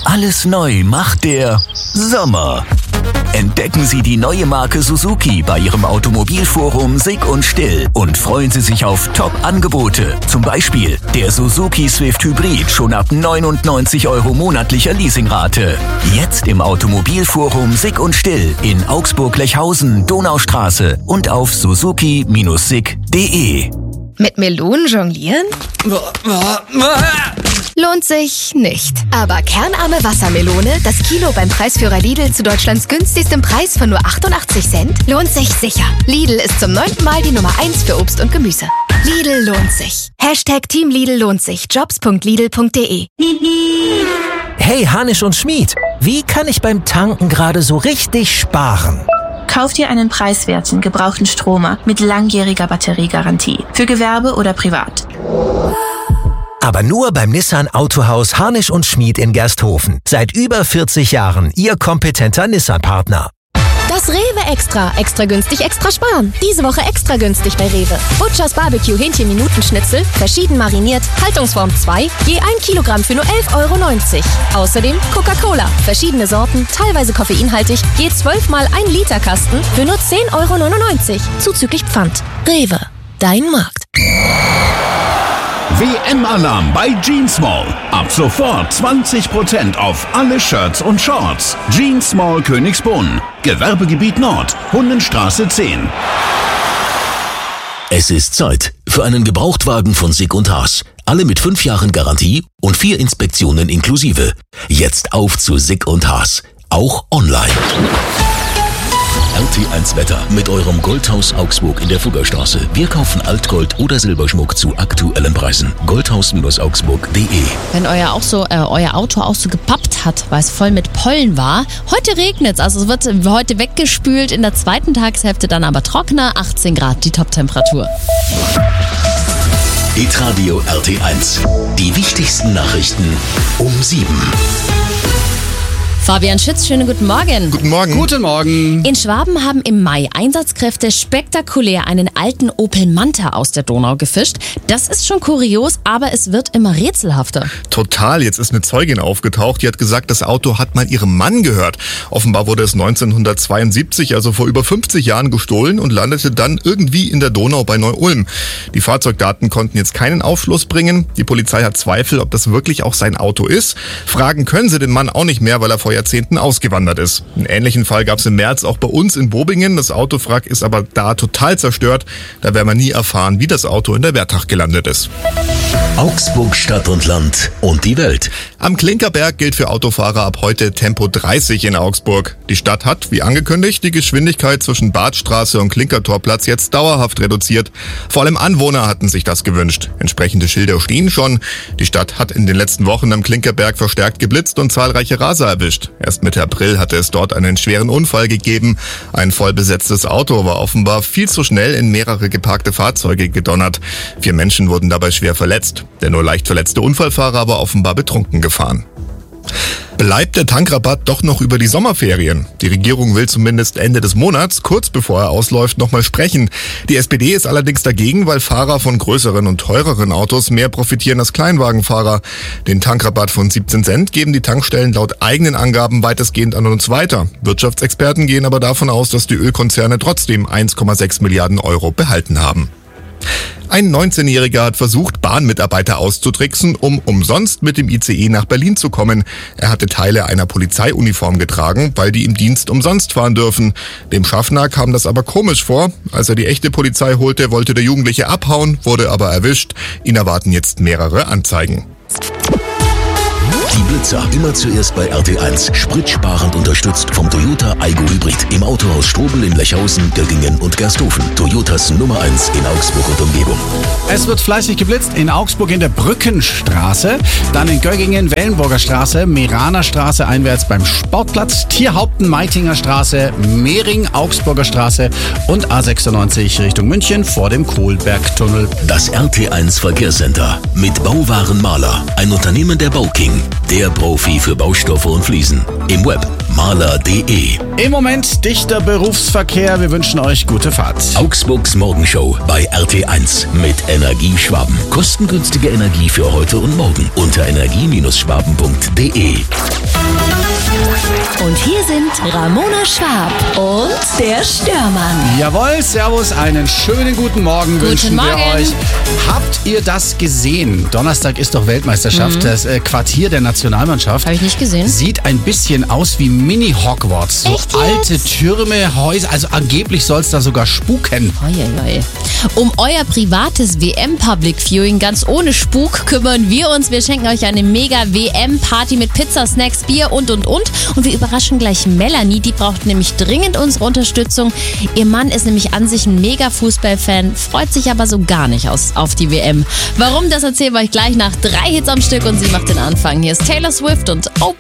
Alles neu macht der Sommer. Entdecken Sie die neue Marke Suzuki bei Ihrem Automobilforum Sick und Still und freuen Sie sich auf Top-Angebote. Zum Beispiel der Suzuki Swift Hybrid schon ab 99 € monatlicher Leasingrate. Jetzt im Automobilforum Sick und Still in Augsburg-Lechhausen, Donaustraße und auf suzuki-sick.de. Mit Melonen jonglieren? Lohnt sich nicht. Aber kernarme Wassermelone, das Kilo beim Preisführer Lidl zu Deutschlands günstigstem Preis von nur 88 Cent, lohnt sich sicher. Lidl ist zum 9. Mal die Nummer 1 für Obst und Gemüse. Lidl lohnt sich. #Team Lidl lohnt sich. Jobs.lidl.de. Hey, Hanisch und Schmied, wie kann ich beim Tanken gerade so richtig sparen? Kauf dir einen preiswerten, gebrauchten Stromer mit langjähriger Batteriegarantie. Für Gewerbe oder privat. Aber nur beim Nissan Autohaus Harnisch und Schmied in Gersthofen. Seit über 40 Jahren Ihr kompetenter Nissan-Partner. Das Rewe Extra. Extra günstig, extra sparen. Diese Woche extra günstig bei Rewe. Butchers Barbecue Hähnchen-Minutenschnitzel, verschieden mariniert, Haltungsform 2, je 1 Kilogramm für nur 11,90 €. Außerdem Coca-Cola, verschiedene Sorten, teilweise koffeinhaltig, je 12 mal 1 Liter Kasten für nur 10,99 €. Zuzüglich Pfand. Rewe. Dein Markt. WM-Alarm bei Jeans Mall. Ab sofort 20% auf alle Shirts und Shorts. Jeans Mall Königsbrunn. Gewerbegebiet Nord. Hundenstraße 10. Es ist Zeit für einen Gebrauchtwagen von Sick und Haas. Alle mit 5 Jahren Garantie und 4 Inspektionen inklusive. Jetzt auf zu Sick und Haas. Auch online. RT1 Wetter mit eurem Goldhaus Augsburg in der Fuggerstraße. Wir kaufen Altgold oder Silberschmuck zu aktuellen Preisen. Goldhaus-augsburg.de. Wenn euer Auto auch so gepappt hat, weil es voll mit Pollen war. Heute regnet es, also es wird heute weggespült. In der zweiten Tageshälfte dann aber trockener. 18 Grad die Toptemperatur. Hitradio RT1. Die wichtigsten Nachrichten um 7. Fabian Schütz, schönen guten Morgen. Guten Morgen. Guten Morgen. In Schwaben haben im Mai Einsatzkräfte spektakulär einen alten Opel Manta aus der Donau gefischt. Das ist schon kurios, aber es wird immer rätselhafter. Total. Jetzt ist eine Zeugin aufgetaucht, die hat gesagt, das Auto hat mal ihrem Mann gehört. Offenbar wurde es 1972, also vor über 50 Jahren, gestohlen und landete dann irgendwie in der Donau bei Neu-Ulm. Die Fahrzeugdaten konnten jetzt keinen Aufschluss bringen. Die Polizei hat Zweifel, ob das wirklich auch sein Auto ist. Fragen können sie den Mann auch nicht mehr, weil er vor Jahrzehnten ausgewandert ist. Einen ähnlichen Fall gab es im März auch bei uns in Bobingen. Das Autowrack ist aber da total zerstört. Da werden wir nie erfahren, wie das Auto in der Wertach gelandet ist. Augsburg Stadt und Land und die Welt. Am Klinkerberg gilt für Autofahrer ab heute Tempo 30 in Augsburg. Die Stadt hat, wie angekündigt, die Geschwindigkeit zwischen Badstraße und Klinkertorplatz jetzt dauerhaft reduziert. Vor allem Anwohner hatten sich das gewünscht. Entsprechende Schilder stehen schon. Die Stadt hat in den letzten Wochen am Klinkerberg verstärkt geblitzt und zahlreiche Raser erwischt. Erst Mitte April hatte es dort einen schweren Unfall gegeben. Ein vollbesetztes Auto war offenbar viel zu schnell in mehrere geparkte Fahrzeuge gedonnert. 4 Menschen wurden dabei schwer verletzt. Der nur leicht verletzte Unfallfahrer war offenbar betrunken gefahren. Bleibt der Tankrabatt doch noch über die Sommerferien? Die Regierung will zumindest Ende des Monats, kurz bevor er ausläuft, nochmal sprechen. Die SPD ist allerdings dagegen, weil Fahrer von größeren und teureren Autos mehr profitieren als Kleinwagenfahrer. Den Tankrabatt von 17 Cent geben die Tankstellen laut eigenen Angaben weitestgehend an uns weiter. Wirtschaftsexperten gehen aber davon aus, dass die Ölkonzerne trotzdem 1,6 Milliarden € behalten haben. Ein 19-Jähriger hat versucht, Bahnmitarbeiter auszutricksen, um umsonst mit dem ICE nach Berlin zu kommen. Er hatte Teile einer Polizeiuniform getragen, weil die im Dienst umsonst fahren dürfen. Dem Schaffner kam das aber komisch vor. Als er die echte Polizei holte, wollte der Jugendliche abhauen, wurde aber erwischt. Ihn erwarten jetzt mehrere Anzeigen. Die Blitzer immer zuerst bei RT1. Spritsparend unterstützt vom Toyota Aygo Hybrid. Im Autohaus Strobel in Lechhausen, Göggingen und Gersthofen. Toyotas Nummer 1 in Augsburg und Umgebung. Es wird fleißig geblitzt in Augsburg in der Brückenstraße, dann in Göggingen, Wellenburger Straße, Meraner Straße einwärts beim Sportplatz, Tierhaupten, Meitinger Straße, Mehring, Augsburger Straße und A96 Richtung München vor dem Kohlbergtunnel. Das RT1 Verkehrscenter mit Bauwarenmaler. Ein Unternehmen der Bauking. Der Profi für Baustoffe und Fliesen. Im Web maler.de. Im Moment dichter Berufsverkehr. Wir wünschen euch gute Fahrt. Augsburgs Morgenshow bei RT1 mit Energieschwaben. Kostengünstige Energie für heute und morgen unter energie-schwaben.de. Und hier sind Ramona Schwab und der Störmann. Jawohl, servus, einen schönen guten Morgen wünschen Morgen. wir euch. Habt ihr das gesehen? Donnerstag ist doch Weltmeisterschaft. Das Quartier der Nationalmannschaft Habe ich nicht gesehen. sieht ein bisschen aus wie Mini-Hogwarts. So Echt jetzt? alte Türme, Häuser, also angeblich soll es da sogar spuken. Oi. Um euer privates WM-Public Viewing ganz ohne Spuk kümmern wir uns. Wir schenken euch eine mega WM-Party mit Pizza, Snacks, Bier und. Und wir überraschen gleich Melanie, die braucht nämlich dringend unsere Unterstützung. Ihr Mann ist nämlich an sich ein mega Fußballfan, freut sich aber so gar nicht auf die WM. Warum, das erzählen wir euch gleich nach 3 Hits am Stück und sie macht den Anfang. Hier ist Taylor Swift und Open